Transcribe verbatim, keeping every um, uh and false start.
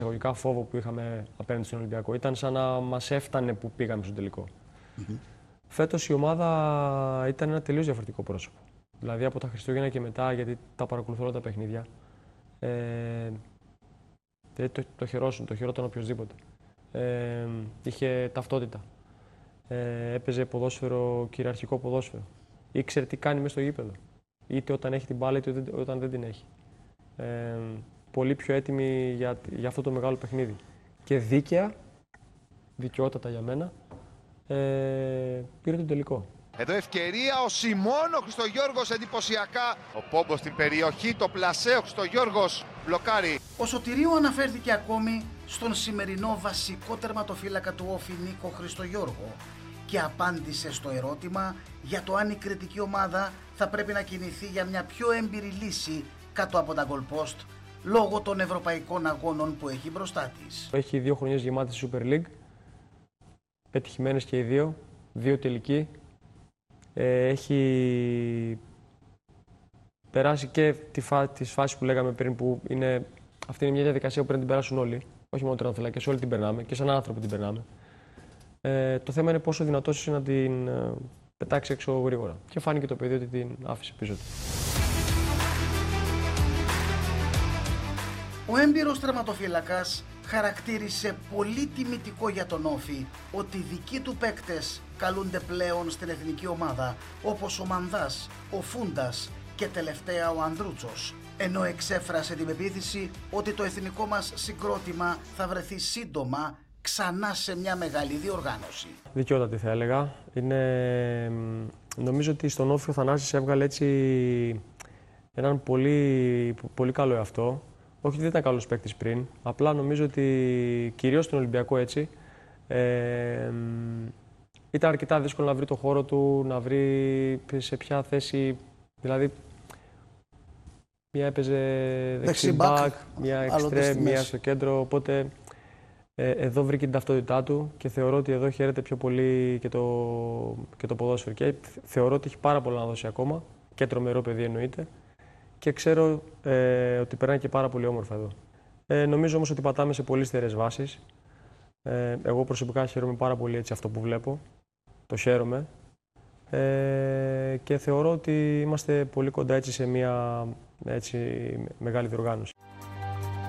εισαγωγικά φόβο που είχαμε απέναντι στον Ολυμπιακό. Ήταν σαν να μας έφτανε που πήγαμε στο τελικό. Mm-hmm. Φέτος η ομάδα ήταν ένα τελείως διαφορετικό πρόσωπο. Δηλαδή από τα Χριστούγεννα και μετά, γιατί τα παρακολουθώ όλα τα παιχνίδια, ε, το, το χαιρόσουν, το χαιρόταν οποιοδήποτε. Ε, είχε ταυτότητα. Ε, έπαιζε ποδόσφαιρο, κυριαρχικό ποδόσφαιρο. Ήξερε τι κάνει μέσα στο γήπεδο. Είτε όταν έχει την μπάλα, είτε όταν δεν την έχει. Ε, πολύ πιο έτοιμη για, για αυτό το μεγάλο παιχνίδι. Και δίκαια, δικαιότατα για μένα, ε, πήρε τον τελικό. Εδώ ευκαιρία ο Σιμών, ο Χριστογιώργος εντυπωσιακά. Ο Πόμπος στην περιοχή, το πλασέ, ο Χριστογιώργος μπλοκάρει. Ο Σωτηρίου αναφέρθηκε ακόμη στον σημερινό βασικό τερματοφύλακα του Όφη Νίκο Χριστογιώργο και απάντησε στο ερώτημα για το αν η κριτική ομάδα θα πρέπει να κινηθεί για μια πιο έμπειρη λύση κάτω από τα goal post λόγω των ευρωπαϊκών αγώνων που έχει μπροστά της. Έχει δύο χρονιές γεμάτες Super League, πετυχημένες και οι δύο, δύο τελικοί. Ε, έχει περάσει και τη φά, τις φάσεις που λέγαμε πριν, που είναι, αυτή είναι μια διαδικασία που πρέπει να την περάσουν όλοι, όχι μόνο τερματοφύλακες, όλοι την περνάμε και σαν άνθρωπο την περνάμε. Ε, το θέμα είναι πόσο δυνατός είσαι να την ε, πετάξει έξω γρήγορα. Και φάνηκε το παιδί ότι την άφησε πίσω του. Ο έμπειρος τερματοφύλακας χαρακτήρισε πολύ τιμητικό για τον Όφη ότι οι δικοί του παίκτες καλούνται πλέον στην εθνική ομάδα, όπως ο Μανδάς, ο Φούντας και τελευταία ο Ανδρούτσος, ενώ εξέφρασε την πεποίθηση ότι το εθνικό μας συγκρότημα θα βρεθεί σύντομα ξανά σε μια μεγάλη διοργάνωση. Δικαιότατη θα έλεγα. Είναι, νομίζω ότι στον Όφη ο Θανάσης έβγαλε έτσι έναν πολύ, πολύ καλό εαυτό. Όχι ότι δεν ήταν καλός παίκτης πριν, απλά νομίζω ότι κυρίως στον Ολυμπιακό έτσι ε, ήταν αρκετά δύσκολο να βρει το χώρο του, να βρει σε ποια θέση, δηλαδή μία έπαιζε δεξί μπακ, μία εξτρέμ, μία στο κέντρο, οπότε ε, εδώ βρήκε την ταυτότητά του και θεωρώ ότι εδώ χαίρεται πιο πολύ και το, και το ποδόσφαιρο και θεωρώ ότι έχει πάρα πολλά να δώσει ακόμα και τρομερό παιδί εννοείται. Και ξέρω ε, ότι περνάει και πάρα πολύ όμορφα εδώ. Ε, νομίζω όμως ότι πατάμε σε πολύ στερεές βάσεις. Ε, εγώ προσωπικά χαίρομαι πάρα πολύ έτσι αυτό που βλέπω. Το χαίρομαι. Ε, και θεωρώ ότι είμαστε πολύ κοντά έτσι σε μια έτσι, μεγάλη διοργάνωση.